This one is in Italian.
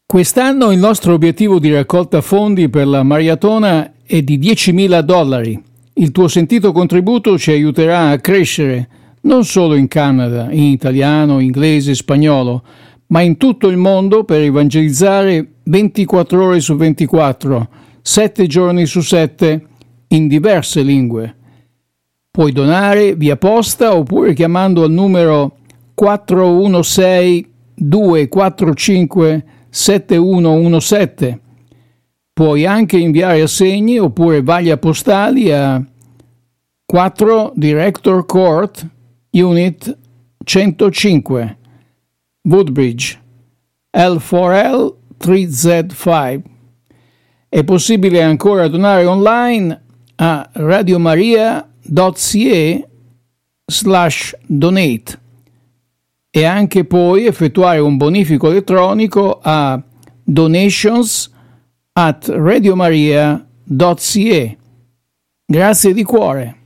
Quest'anno il nostro obiettivo di raccolta fondi per la maratona è di $10.000. Il tuo sentito contributo ci aiuterà a crescere, non solo in Canada, in italiano, inglese, spagnolo, ma in tutto il mondo per evangelizzare 24 ore su 24, 7 giorni su 7, in diverse lingue. Puoi donare via posta oppure chiamando al numero 416-245-7117. Puoi anche inviare assegni oppure vaglia postali a 4 Director Court, Unit 105, Woodbridge, L4L 3Z5. È possibile ancora donare online a radiomaria.ca/donate e anche puoi effettuare un bonifico elettronico a donations@radiomaria.ca. Grazie di cuore.